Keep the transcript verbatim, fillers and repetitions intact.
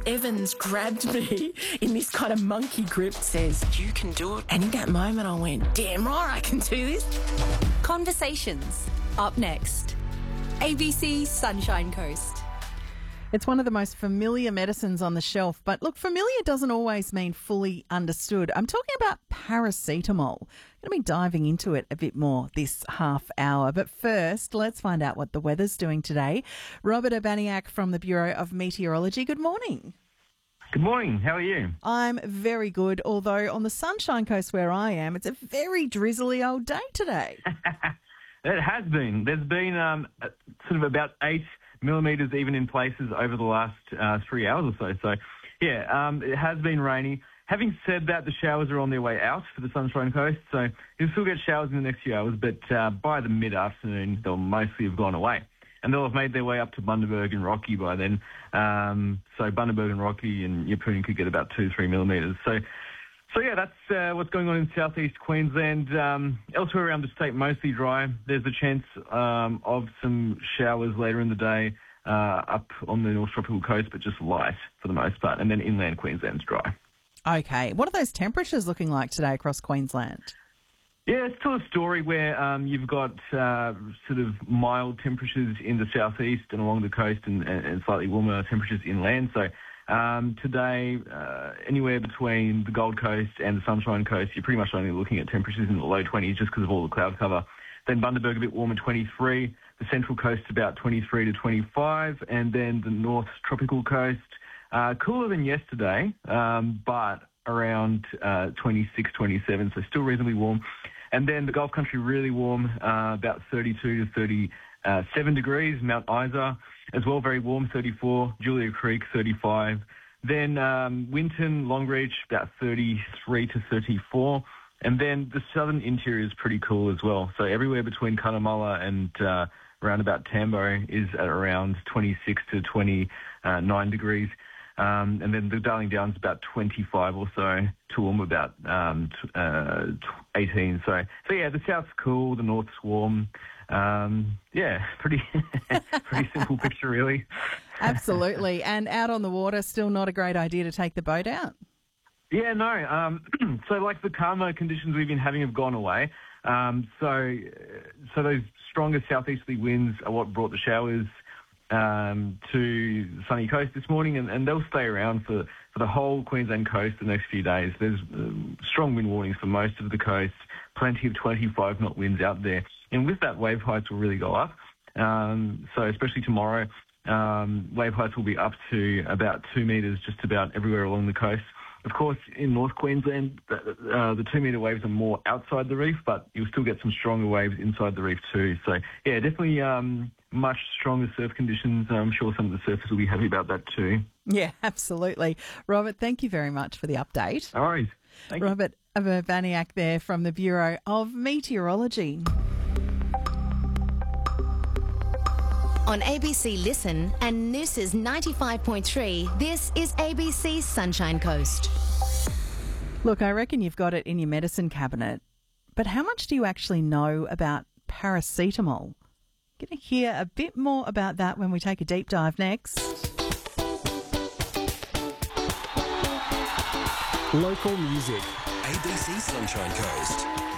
Evans grabbed me in this kind of monkey grip, says, "You can do it." And in that moment I went, damn right I can do this. Conversations, up next. A B C Sunshine Coast. It's one of the most familiar medicines on the shelf, but look, familiar doesn't always mean fully understood. I'm talking about paracetamol. I'm going to be diving into it a bit more this half hour. But first, let's find out what the weather's doing today. Robert Urbaniak from the Bureau of Meteorology. Good morning. Good morning. How are you? I'm very good, although on the Sunshine Coast where I am, it's a very drizzly old day today. It has been. There's been um, sort of about eight millimetres even in places over the last uh, three hours or so. So, yeah, um, it has been rainy. Having said that, the showers are on their way out for the Sunshine Coast, so you'll still get showers in the next few hours, but uh, by the mid-afternoon, they'll mostly have gone away. And they'll have made their way up to Bundaberg and Rocky by then. Um, so Bundaberg and Rocky and Yeppoon could get about two, three millimetres. So, so yeah, that's uh, what's going on in southeast Queensland. Um, elsewhere around the state, mostly dry. There's a chance um, of some showers later in the day uh, up on the North Tropical Coast, but just light for the most part. And then inland Queensland's dry. Okay. What are those temperatures looking like today across Queensland? Yeah, it's still a story where um, you've got uh, sort of mild temperatures in the southeast and along the coast and, and slightly warmer temperatures inland. So um, today, uh, anywhere between the Gold Coast and the Sunshine Coast, you're pretty much only looking at temperatures in the low twenties just because of all the cloud cover. Then Bundaberg a bit warmer, twenty-three. The Central Coast about twenty-three to twenty-five. And then the North Tropical Coast, uh, cooler than yesterday, um, but around uh, twenty-six, twenty-seven, so still reasonably warm. And then the Gulf Country really warm, uh, about thirty-two to thirty-seven degrees. Mount Isa as well, very warm, thirty-four. Julia Creek, thirty-five. Then um, Winton, Longreach, about thirty-three to thirty-four. And then the southern interior is pretty cool as well. So everywhere between Cunnamulla and uh, around about Tambo is at around twenty-six to twenty-nine degrees. Um, and then the Darling Downs about twenty-five or so, Toowoomba about um, t- uh, eighteen. So, so yeah, the south's cool, the north's warm. Um, yeah, pretty pretty simple picture, really. Absolutely. And out on the water, still not a great idea to take the boat out? Yeah, no. Um, so like the calmer conditions we've been having have gone away. Um, so, so those stronger southeasterly winds are what brought the showers Um, to the sunny coast this morning, and, and they'll stay around for, for the whole Queensland coast the next few days. There's um, strong wind warnings for most of the coast, plenty of twenty-five knot winds out there. And with that, wave heights will really go up. Um, so especially tomorrow, um, wave heights will be up to about two metres just about everywhere along the coast. Of course, in North Queensland, the, uh, the two-metre waves are more outside the reef, but you'll still get some stronger waves inside the reef too. So, yeah, definitely um, much stronger surf conditions. I'm sure some of the surfers will be happy about that too. Yeah, absolutely. Robert, thank you very much for the update. No worries. Thank Robert Urbaniak there from the Bureau of Meteorology. On A B C Listen and Noosa's ninety-five point three, this is A B C Sunshine Coast. Look, I reckon you've got it in your medicine cabinet, but how much do you actually know about paracetamol? Going to hear a bit more about that when we take a deep dive next. Local music. A B C Sunshine Coast.